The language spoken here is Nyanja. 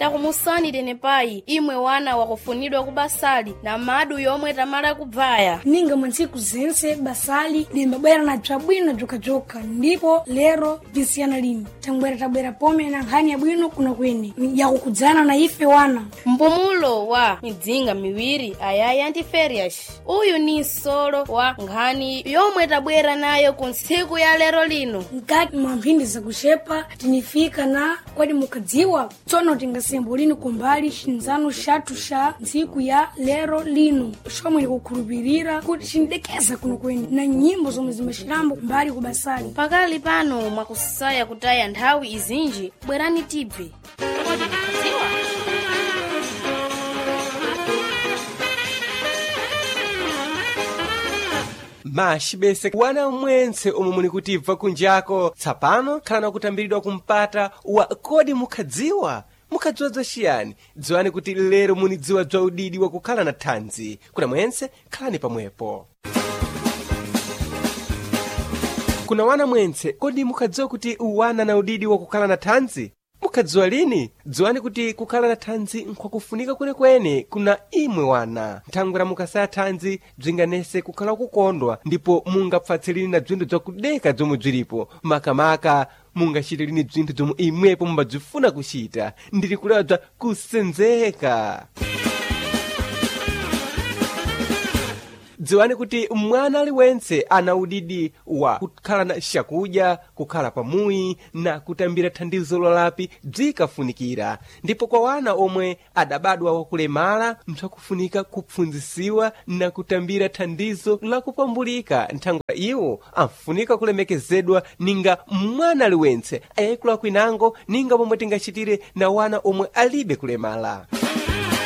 Ndakumusani tenepayi imwe wana wakufunidwa kubasali na madu yomwe tamala kubvaya. Ninga mwantsiku zense basali limbabwera na bzabwino joka ndipo lero visiyana lino. Tabwera pome na nkhani ya bwino kuna kwene yakukudzana na ife wana. Mpumulo wa midzinga miwiri ayaya antiferias. Uyu ni nsolo wa nkhani yomwe tabwera nayo ku ntsiku ya lero lino. Nkati mwamphindi zakushepa tinifika na kwadi mukadziwa tsono tingasembo lino kumbali chinzano chatu cha ntsiku ya lero lino. Shomwe kukhulupirira kuti chindekeza kuno kwene na nyimbo zomwe zimashirambo kumbali kubasali. Pakali pano mwakusaya kutaya nthawi izinji bwerani tibve. Kodi mukadziwa? Mashibese wana mwense omwe muli kutimva kunjako tsapano khalani kutambiridwa kumpata wa kodi mukhadziwa. Mukhadziwa zachiyani? Dziwani kuti lero munidziwa bza udidi wa kukhala na thanzi. Kuna mwense khalani pamwepo. Kuna wana mwense, kodi mukhadziwa kuti wana na udidi wa kukhala na thanzi? Mukhadziwa lini? Dziwani kuti kukhala na thanzi nkwakufunika kwenekwene kuna imwe wana. Nthangwera mukasaya thanzi bzinganese kukhala kukondwa ndipo mungapfatse lini na bzinthu bzakudeka zomwe bzilipo. Makamaka mungachite lini bzinthu zomwe imwepo mumbadzifuna kuchita. Ndili kulewa bza kusenzeka. Dziwani kuti mwana aliwense ana udidi wa kukhala na shakudya, kukhala pamuyi na kutambira thandizo lolapi bzikafunikira. Ndipo kwa wana omwe adabadwa wakulemala msakufunika kupfunzisiwa na kutambira thandizo la kupambulika. Nthangwa iwo amfunika kulemekezedwa ninga mwana aliwense ayakula kwinango ninga pomwe tingachitire na wana omwe alibe kulemala.